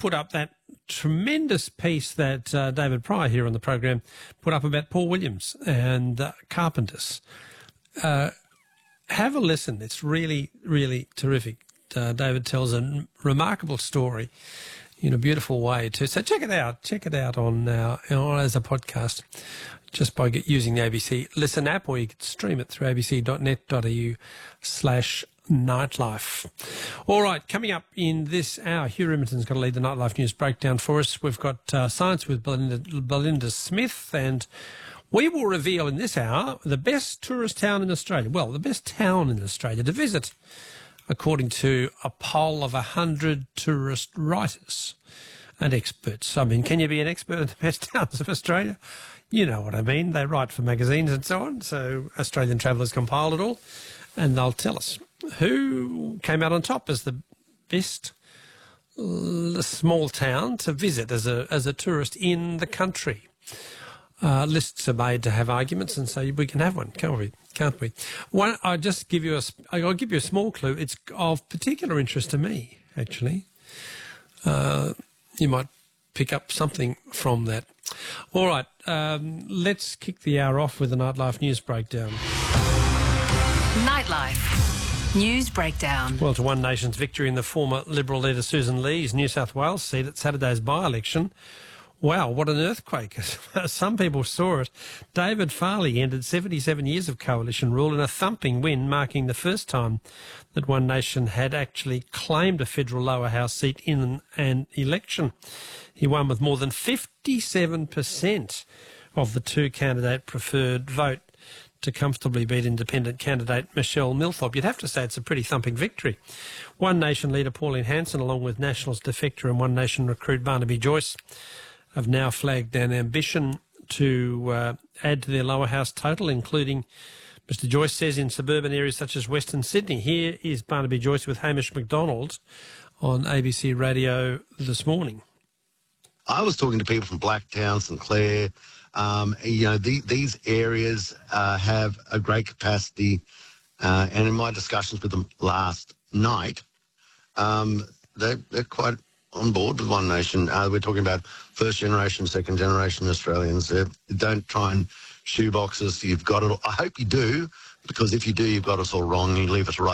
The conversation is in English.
put up that tremendous piece that David Pryor here on the program put up about Paul Williams and Carpenters. Have a listen. It's really, really terrific. David tells a remarkable story in a beautiful way too. So check it out. Check it out on as a podcast just by using the ABC Listen app, or you can stream it through abc.net.au/nightlife. All right, coming up in this hour, Hugh Riminton's going to lead the Nightlife News breakdown for us. We've got Science with Belinda Smith, and we will reveal in this hour the best tourist town in Australia. Well, the best town in Australia to visit, according to a poll of 100 tourist writers and experts. I mean, can you be an expert in the best towns of Australia? You know what I mean. They write for magazines and so on. So Australian Travellers compiled it all, and they'll tell us who came out on top as the best small town to visit as a tourist in the country. Lists are made to have arguments, and so we can have one, can't we? One, I'll give you a small clue. It's of particular interest to me, actually. You might pick up something from that. All right, let's kick the hour off with the Nightlife News Breakdown. Nightlife News Breakdown. Well, to One Nation's victory in the former Liberal leader Susan Lee's New South Wales seat at Saturday's by-election. Wow, what an earthquake. Some people saw it. David Farley ended 77 years of coalition rule in a thumping win, marking the first time that One Nation had actually claimed a federal lower house seat in an election. He won with more than 57% of the two-candidate preferred vote to comfortably beat independent candidate Michelle Milthorpe. You'd have to say it's a pretty thumping victory. One Nation leader Pauline Hanson, along with Nationals defector and One Nation recruit Barnaby Joyce, have now flagged an ambition to add to their lower house total, including, Mr Joyce says, in suburban areas such as Western Sydney. Here is Barnaby Joyce with Hamish McDonald on ABC Radio this morning. I was talking to people from Blacktown, St Clair. These areas have a great capacity, and in my discussions with them last night, they're quite on board with One Nation. We're talking about first generation, second generation Australians. Don't try and shoebox us. You've got it all. I hope you do, because if you do, you've got us all wrong and you leave us right